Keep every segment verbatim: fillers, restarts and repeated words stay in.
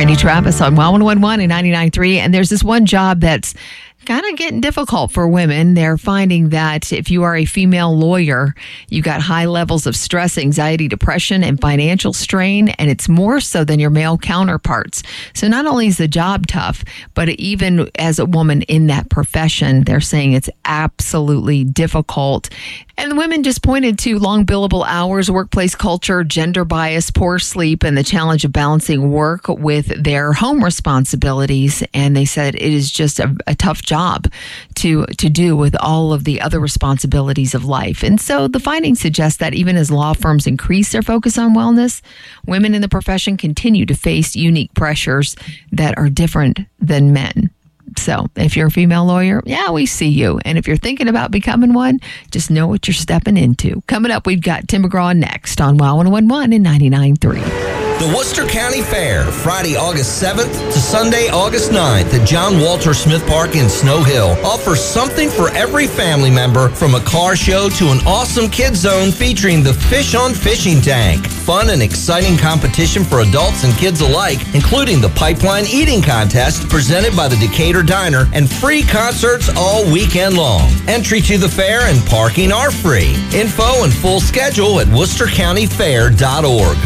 Randy Travis on Wow one eleven and ninety-nine point three. And there's this one job that's kind of getting difficult for women. They're finding that if you are a female lawyer, you've got high levels of stress, anxiety, depression, and financial strain, and it's more so than your male counterparts. So not only is the job tough, but even as a woman in that profession, they're saying it's absolutely difficult. And the women just pointed to long billable hours, workplace culture, gender bias, poor sleep, and the challenge of balancing work with their home responsibilities. And they said it is just a, a tough job to to do with all of the other responsibilities of life. And so the findings suggest that even as law firms increase their focus on wellness, women in the profession continue to face unique pressures that are different than men. So if you're a female lawyer, yeah, we see you. And if you're thinking about becoming one, just know what you're stepping into. Coming up, we've got Tim McGraw next on Wow one eleven and ninety-nine point three. The Worcester County Fair, Friday, August seventh to Sunday, August ninth at John Walter Smith Park in Snow Hill, offers something for every family member, from a car show to an awesome kids zone featuring the Fish on Fishing Tank. Fun and exciting competition for adults and kids alike, including the Pipeline Eating Contest presented by the Decatur Diner, and free concerts all weekend long. Entry to the fair and parking are free. Info and full schedule at worcester county fair dot org.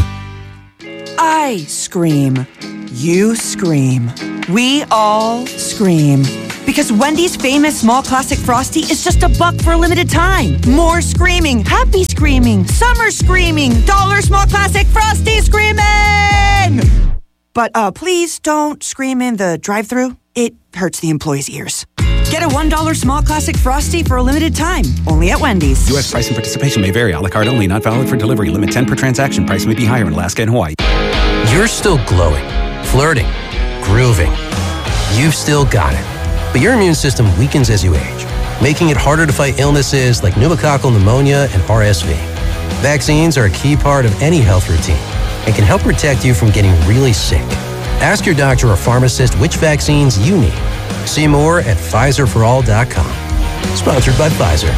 I scream. You scream. We all scream. Because Wendy's famous small classic Frosty is just a buck for a limited time. More screaming, happy screaming, summer screaming, dollar small classic Frosty screaming! But uh, please don't scream in the drive-thru. It hurts the employees' ears. Get a one dollar small classic Frosty for a limited time. Only at Wendy's. U S price and participation may vary. A la carte only. Not valid for delivery. Limit ten per transaction. Price may be higher in Alaska and Hawaii. You're still glowing, flirting, grooving. You've still got it. But your immune system weakens as you age, making it harder to fight illnesses like pneumococcal pneumonia and R S V. Vaccines are a key part of any health routine and can help protect you from getting really sick. Ask your doctor or pharmacist which vaccines you need. See more at Pfizer for all dot com. Sponsored by Pfizer.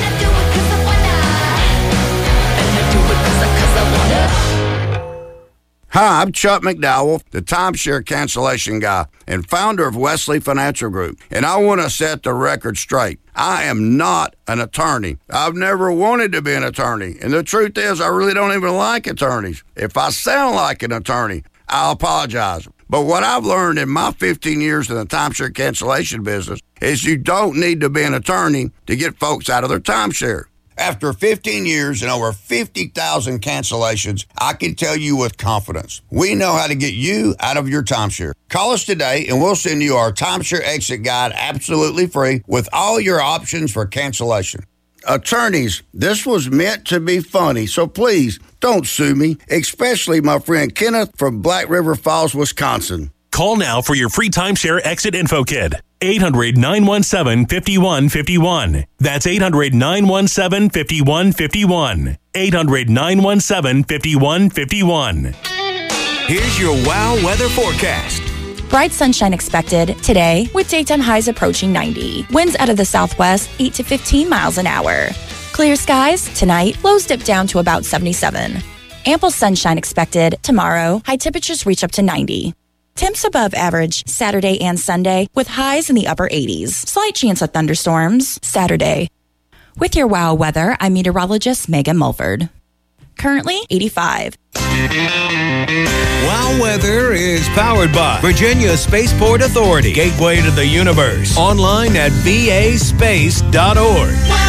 Hi, I'm Chuck McDowell, the timeshare cancellation guy and founder of Wesley Financial Group, and I want to set the record straight. I am not an attorney. I've never wanted to be an attorney, and the truth is I really don't even like attorneys. If I sound like an attorney, I'll apologize. But what I've learned in my fifteen years in the timeshare cancellation business is you don't need to be an attorney to get folks out of their timeshare. After fifteen years and over fifty thousand cancellations, I can tell you with confidence, we know how to get you out of your timeshare. Call us today and we'll send you our timeshare exit guide absolutely free with all your options for cancellation. Attorneys, this was meant to be funny, so please don't sue me, especially my friend Kenneth from Black River Falls, Wisconsin. Call now for your free timeshare exit info kit. eight hundred, nine one seven, five one five one. That's eight hundred, nine one seven, five one five one. eight hundred, nine one seven, five one five one. Here's your WOW weather forecast. Bright sunshine expected today with daytime highs approaching ninety. Winds out of the southwest, eight to fifteen miles an hour. Clear skies tonight, lows dip down to about seventy-seven. Ample sunshine expected tomorrow, high temperatures reach up to ninety. Temps above average Saturday and Sunday with highs in the upper eighties. Slight chance of thunderstorms Saturday. With your WOW weather, I'm meteorologist Megan Mulford. Currently eighty-five. WOW Weather is powered by Virginia Spaceport Authority, gateway to the universe. Online at v a space dot org.